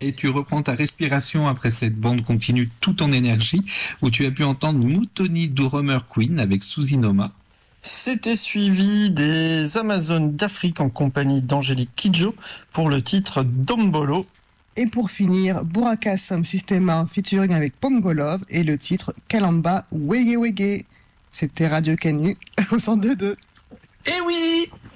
et tu reprends ta respiration après cette bande continue tout en énergie où tu as pu entendre Mutoni Drummer Queen avec Suzy Noma. C'était suivi des Amazones d'Afrique en compagnie d'Angélique Kidjo pour le titre Dombolo. Et pour finir, Buraka Sound Systema featuring avec Pongolov et le titre Kalamba Wege Wege. C'était Radio Canu au 102.2. Eh oui!